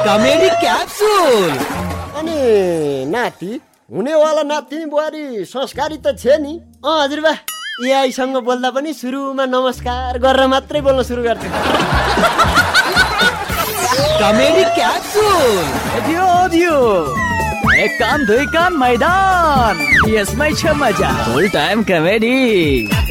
Comedy capsule. अनि नाति हुनेवाला नाति बुहारी संस्कारी त छे नि। हजुरबा एआईसँग बोल्दा पनि सुरुमा नमस्कार गरेर मात्रै बोल्न सुरु गर्छ। Comedy capsule. दियो एक कान दुई कान मैदान, यसमै छ मजा। फुल टाइम कमेडी।